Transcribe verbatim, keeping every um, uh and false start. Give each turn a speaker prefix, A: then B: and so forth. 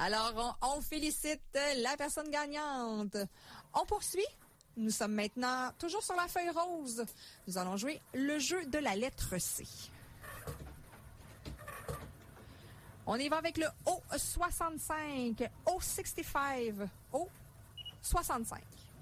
A: Alors, on, on félicite la personne gagnante. On poursuit. Nous sommes maintenant toujours sur la feuille rose. Nous allons jouer le jeu de la lettre C. On y va avec le O soixante-cinq, O soixante-cinq, O soixante-cinq.